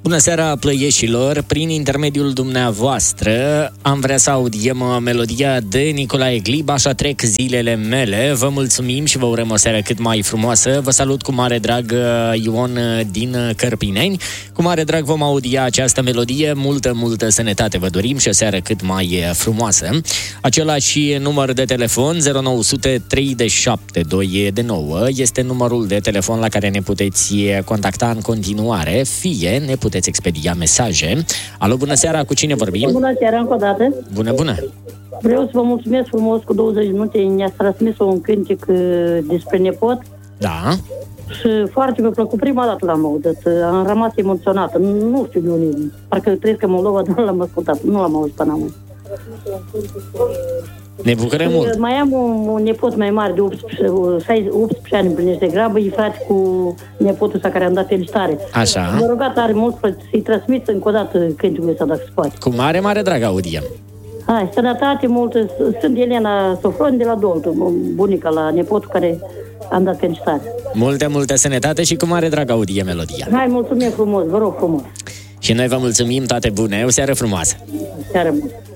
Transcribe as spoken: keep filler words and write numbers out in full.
Bună seara, plăieșilor! Prin intermediul dumneavoastră am vrea să audiem melodia de Nicolae Glib, Așa trec zilele mele. Vă mulțumim și vă urăm o seară cât mai frumoasă. Vă salut cu mare drag, Ion din Cărpineni. Cu mare drag vom audia această melodie. Multă, multă sănătate vă dorim și o seară cât mai frumoasă. Același număr de telefon zero nouă zero zero trei șapte doi nouă este numărul de telefon la care ne puteți contacta în continuare, fie ne puteți expedia mesaje. Alo, bună seara, cu cine vorbim? Bună seara încă o dată. Bună, bună. Vreau să vă mulțumesc frumos, cu douăzeci de minute ne-ați transmis un cântec despre nepot. Da. Și foarte mi-a plăcut, prima dată l-am auzit, am rămas emoționată, nu știu de unde, parcă trăiesc în Moldova, dar nu l-am ascultat, nu l-am auzit până acum. Ne bucurăm mult. Mai am un, un nepot mai mare de optsprezece ani împlinește de grabă, e frate cu nepotul ăsta care am dat felicitare. Așa. M-a rugat tare mult să-i transmit încă o dată cântecul ăsta, dacă se poate. Cu mare, mare drag audiem. Hai, sănătate multă. Sunt Elena Sofron de la Doltu, bunica la nepotul care am dat felicitare. Multe, multe sănătate și cu mare drag audie melodia. Hai, mulțumim frumos, vă rog frumos. Și noi vă mulțumim, toate bune, o seară frumoasă. Seară bună.